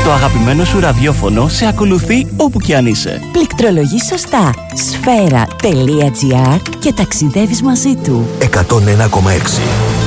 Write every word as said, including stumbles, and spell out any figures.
Το αγαπημένο σου ραδιόφωνο σε ακολουθεί όπου κι αν είσαι. Πληκτρολογείς σωστά. Σφαίρα τελεία τζι άρ και ταξιδεύεις μαζί του. εκατόν ένα κόμμα έξι